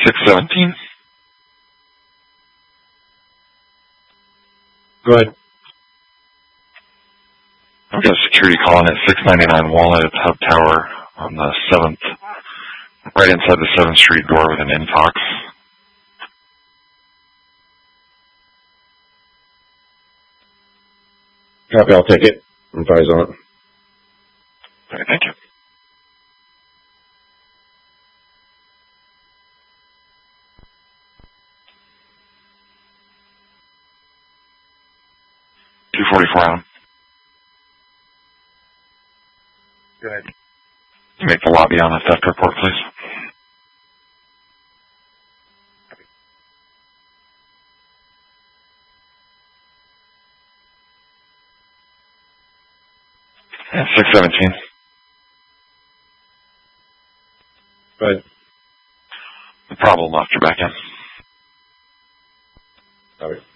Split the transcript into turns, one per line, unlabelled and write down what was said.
617.
Go ahead.
I've got a security call in at 699 Walnut Hub Tower on the 7th, right inside the 7th Street door with an intox.
Copy, I'll take it. Advise on it.
Okay, thank you. $244
Go ahead.
You make the lobby on a theft report, please. Yeah, 617.
Go ahead.
The problem left, you're back in.
Copy.